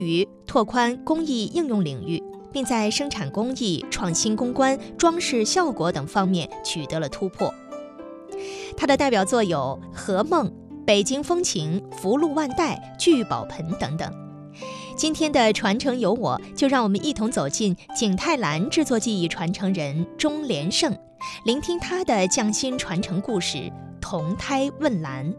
于拓宽工艺应用领域，并在生产工艺、创新公关、装饰效果等方面取得了突破。他的代表作有《和梦》、《北京风情》、《福禄万代》、《聚宝盆》等等。今天的传承有我，就让我们一同走进景泰蓝制作技艺传承人钟连胜，聆听他的匠心传承故事——铜胎问蓝。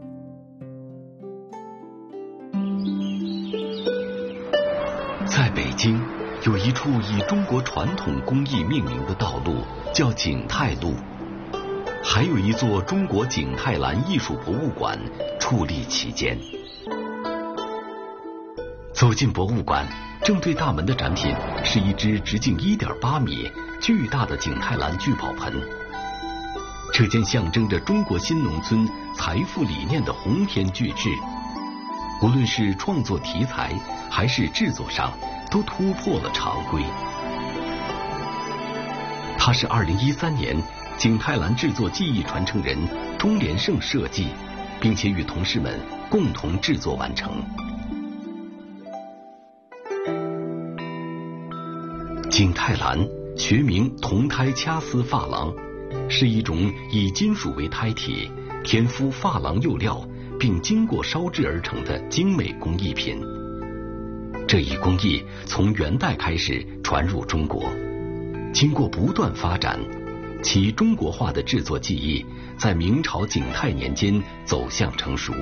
在北京，有一处以中国传统工艺命名的道路，叫景泰路。还有一座中国景泰蓝艺术博物馆矗立其间。走进博物馆，正对大门的展品是一只直径1.8米、巨大的景泰蓝聚宝盆。这件象征着中国新农村财富理念的鸿篇巨制，无论是创作题材还是制作上，都突破了常规。它是2013年景泰蓝制作技艺传承人钟连胜设计，并且与同事们共同制作完成。景泰蓝学名铜胎掐丝珐琅，是一种以金属为胎体，填敷珐琅釉料，并经过烧制而成的精美工艺品。这一工艺从元代开始传入中国，经过不断发展，其中国化的制作技艺在明朝景泰年间走向成熟。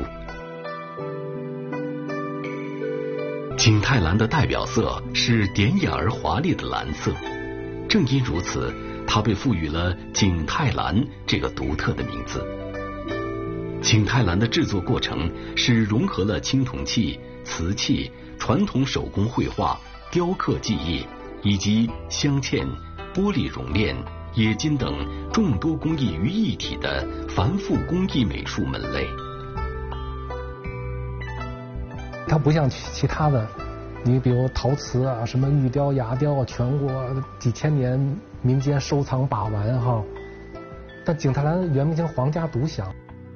景泰蓝的代表色是典雅而华丽的蓝色，正因如此，它被赋予了景泰蓝这个独特的名字。景泰蓝的制作过程是融合了青铜器、瓷器、传统手工绘画、雕刻技艺以及镶嵌、玻璃熔炼、冶金等众多工艺于一体的繁复工艺美术门类。 它不像其他的，你比如陶瓷啊、什么玉雕、牙雕啊，全国几千年民间收藏把玩哈。但景泰蓝原名叫皇家独享。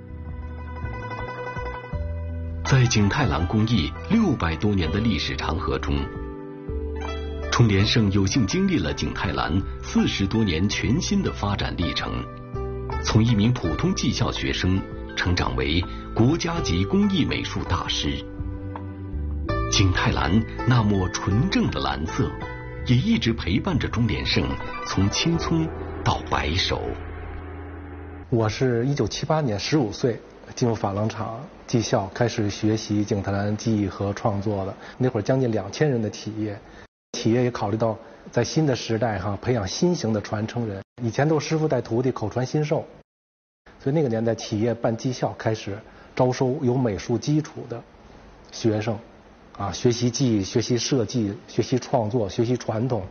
在景泰蓝工艺600多年的历史长河中，钟连胜有幸经历了景泰蓝40多年全新的发展历程，从一名普通技校学生成长为国家级工艺美术大师。景泰蓝那抹纯正的蓝色，也一直陪伴着钟连胜从青葱到白首。 我是1978年15岁进入珐琅厂技校，开始学习景泰蓝技艺和创作的。那会儿将近2000人的企业也考虑到在新的时代培养新型的传承人。以前都是师傅带徒弟，口传心授，所以那个年代企业办技校，开始招收有美术基础的学生学习技艺、学习设计、学习创作、学习传统。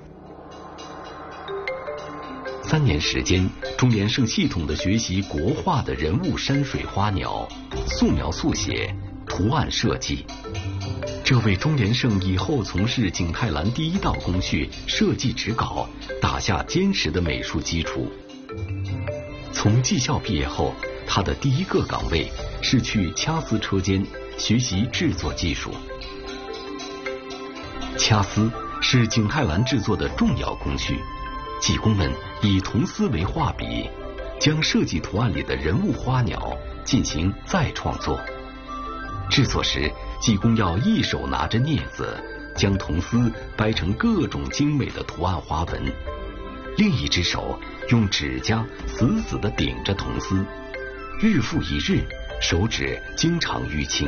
3年时间，钟连胜系统地学习国画的人物、山水、花鸟、素描、速写、图案设计，这为钟连胜以后从事景泰蓝第一道工序设计指稿打下坚实的美术基础。从技校毕业后，他的第一个岗位是去掐丝车间学习制作技术。掐丝是景泰蓝制作的重要工序，技工们以铜丝为画笔，将设计图案里的人物、花鸟进行再创作。制作时，技工要一手拿着镊子，将铜丝掰成各种精美的图案花纹，另一只手用指甲死死地顶着铜丝，日复一日，手指经常淤青。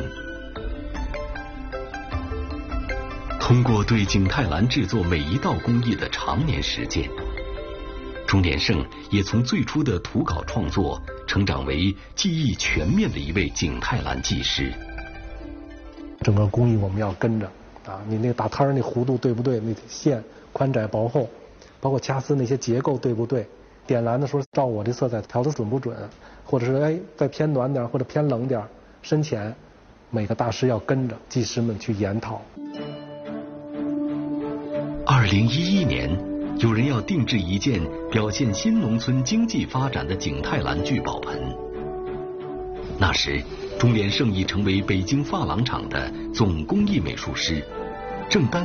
通过对景泰蓝制作每一道工艺的常年实践，钟连胜也从最初的图稿创作成长为技艺全面的一位景泰蓝技师。 整个工艺我们要跟着你那个打摊那弧度对不对，那线宽窄薄厚，包括掐丝那些结构对不对，点蓝的时候照我这色彩调的准不准，或者是再偏暖点或者偏冷点深浅，每个大师要跟着技师们去研讨。 2011年，有人要定制一件表现新农村经济发展的景泰蓝聚宝盆。那时，钟连胜已成为北京珐琅厂的总工艺美术师， 郑丹